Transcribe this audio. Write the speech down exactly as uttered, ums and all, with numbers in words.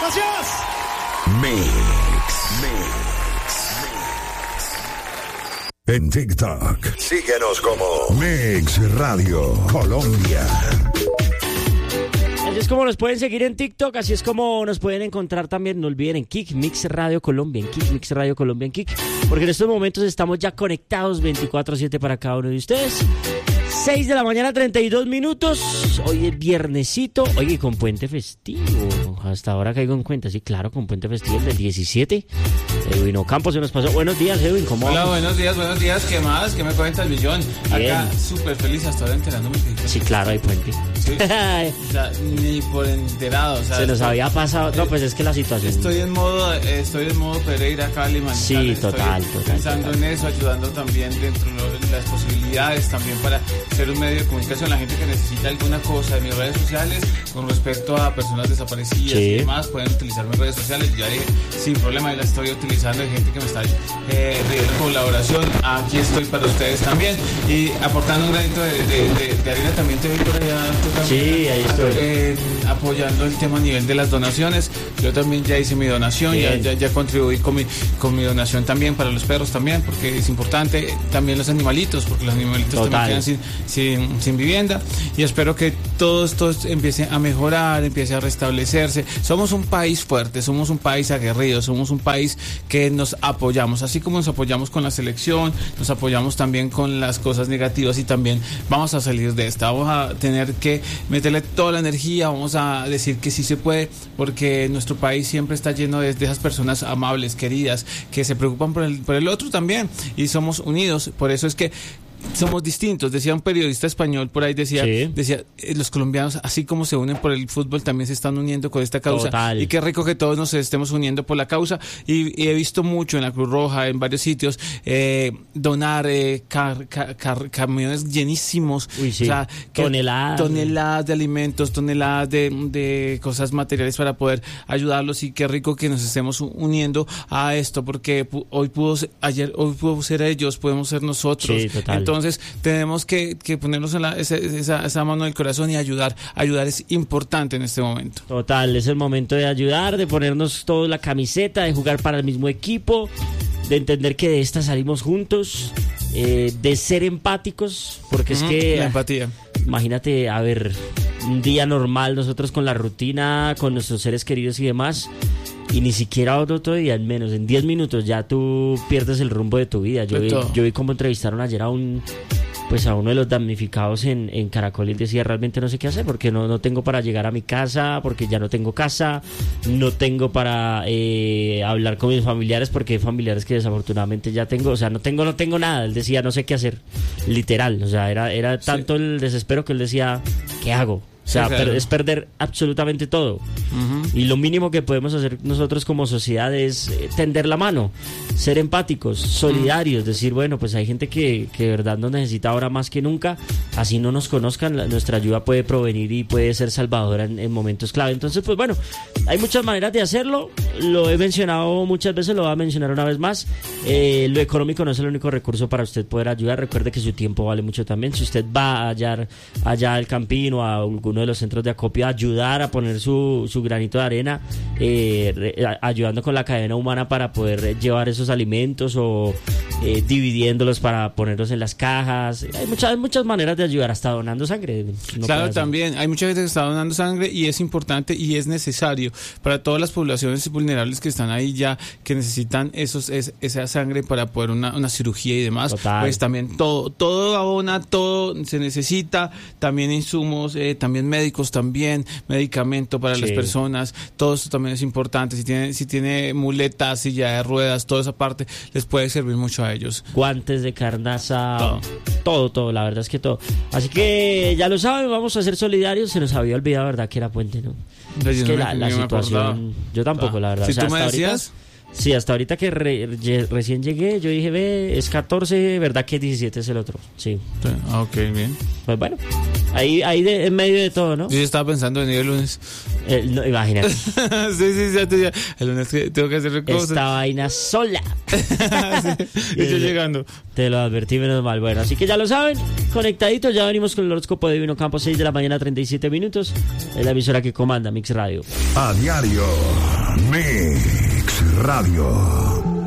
Gracias. Mix. Mix. En TikTok, síguenos como Mix Radio Colombia. Así es como nos pueden seguir en TikTok, así es como nos pueden encontrar también, no olviden, en Kik, Mix Radio Colombia, en Kik, Mix Radio Colombia, en Kik, porque en estos momentos estamos ya conectados veinticuatro siete para cada uno de ustedes. seis de la mañana, treinta y dos minutos. Hoy es viernesito. Oye, con puente festivo. Hasta ahora caigo en cuenta. Sí, claro, con puente festivo del diecisiete. Edwin Ocampo se nos pasó. Buenos días, Edwin. ¿Cómo Hola, vamos? buenos días, buenos días. ¿Qué más? ¿Qué me cuentas, Millón? Acá, súper feliz hasta ahora enterándome que... Sí, claro, hay puente. Sí. O sea, ni por enterado. O sea, se nos estoy, había pasado. No, pues es que la situación... Estoy en modo, estoy en modo Pereira, Cali, Manizales. Sí, total, estoy total. Pensando total. en eso, ayudando también dentro de las posibilidades también para ser un medio de comunicación. La gente que necesita alguna cosa de mis redes sociales con respecto a personas desaparecidas Sí. y demás, pueden utilizar mis redes sociales. Ya dije, sin problema, y las estoy utilizando. Hay gente que me está eh, pidiendo colaboración. Aquí estoy para ustedes también. Y aportando un granito de, de, de, de arena también te vi por allá. Tú también, Sí, ahí estoy. Eh, apoyando el tema a nivel de las donaciones. Yo también ya hice mi donación, ya, ya, ya contribuí con mi, con mi donación también para los perros también, porque es importante. También los animalitos, porque los animalitos Total. también quedan sin, sin, sin vivienda. Y espero que todo esto empiece a mejorar, empiece a restablecerse. Somos un país fuerte, somos un país aguerrido, somos un país que nos apoyamos, así como nos apoyamos con la selección, nos apoyamos también con las cosas negativas, y también vamos a salir de esta. Vamos a tener que meterle toda la energía, vamos a decir que sí se puede, porque nuestro país siempre está lleno de, de esas personas amables, queridas, que se preocupan por el, por el otro también, y somos unidos. Por eso es que somos distintos. Decía un periodista español por ahí, decía, Sí. decía eh, los colombianos, así como se unen por el fútbol, también se están uniendo con esta causa. Total. Y qué rico que todos nos estemos uniendo por la causa. Y, y he visto mucho en la Cruz Roja, en varios sitios, eh, donar eh, car, car, car, camiones llenísimos. Uy, sí. O sea, que- Toneladas. toneladas de alimentos, toneladas de, de cosas materiales para poder ayudarlos. Y qué rico que nos estemos uniendo a esto, porque pu- hoy pudo ser, ayer hoy pudo ser ellos, podemos ser nosotros. Sí, total. Entonces tenemos que, que ponernos en la, esa, esa, esa mano del corazón y ayudar. Ayudar es importante en este momento. Total, es el momento de ayudar, de ponernos todos la camiseta, de jugar para el mismo equipo, de entender que de esta salimos juntos, eh, de ser empáticos, porque Ujú, es que... la empatía. Imagínate, a ver, un día normal, nosotros con la rutina, con nuestros seres queridos y demás, y ni siquiera otro día, en menos, en diez minutos ya tú pierdes el rumbo de tu vida. Yo De vi, todo. yo vi cómo entrevistaron ayer a un... pues a uno de los damnificados en, en Caracol, y decía, realmente no sé qué hacer, porque no, no tengo para llegar a mi casa, porque ya no tengo casa, no tengo para eh, hablar con mis familiares, porque hay familiares que desafortunadamente ya tengo, o sea, no tengo, no tengo nada. Él decía, no sé qué hacer, literal, o sea, era, era tanto el desespero que él decía, ¿qué hago? O sea, Sí, claro. per- es perder absolutamente todo. Ujú. Y lo mínimo que podemos hacer nosotros como sociedad es eh, tender la mano, ser empáticos, solidarios, decir, bueno, pues hay gente que, que de verdad nos necesita ahora más que nunca, así no nos conozcan, la- nuestra ayuda puede provenir y puede ser salvadora en, en momentos clave. Entonces, pues bueno, hay muchas maneras de hacerlo, lo he mencionado muchas veces, lo voy a mencionar una vez más. Eh, lo económico no es el único recurso para usted poder ayudar, recuerde que su tiempo vale mucho también. Si usted va allá, allá al Campín o a alguno de los centros de acopio a ayudar a poner su, su granito de arena, eh, re- a- ayudando con la cadena humana para poder eh, llevar esos alimentos, o eh, dividiéndolos para ponerlos en las cajas. Hay muchas, hay muchas maneras de ayudar, hasta donando sangre. No puede Claro, hacer. también hay mucha gente que está donando sangre, y es importante y es necesario para todas las poblaciones vulnerables que están ahí ya, que necesitan esos es, esa sangre para poder una, una cirugía y demás. Total. Pues también todo todo abona, todo se necesita, también insumos, eh, también médicos, también medicamento para Sí. las personas. Todo esto también es importante. Si tiene si tiene muletas, silla de ruedas, toda esa parte les puede servir mucho a ellos. Guantes de carnaza, Todo. todo, todo, la verdad es que todo. Así que ya lo saben, vamos a ser solidarios. Se nos había olvidado, ¿verdad?, que era puente, ¿no? Es Yo que no la, me- la ni me situación, acordaba. yo tampoco, la verdad. Si O sea, tú me hasta ahorita- decías, Sí, hasta ahorita que re, re, recién llegué, yo dije, ve, es catorce, ¿verdad que diecisiete es el otro? Sí. Sí. Ah, ok, bien. Pues bueno, ahí, ahí de, en medio de todo, ¿no? Yo estaba pensando en ir el lunes. Eh, no, imagínate. sí, sí, ya, ya. El lunes que tengo que hacer cosas. Esta vaina sola. sí. Y yo llegando. Te lo advertí, menos mal. Bueno, así que ya lo saben, conectaditos, ya venimos con el horóscopo de Divino Campo, seis de la mañana, treinta y siete minutos. Es la emisora que comanda Mix Radio. A diario, Mix Radio.